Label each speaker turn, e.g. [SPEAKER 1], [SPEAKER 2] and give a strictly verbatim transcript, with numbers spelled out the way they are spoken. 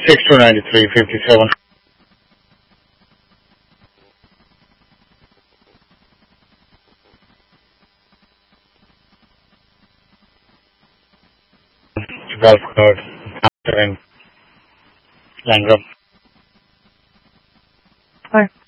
[SPEAKER 1] six two nine three fifty-seven. Golf card. After and Langram.
[SPEAKER 2] Hi.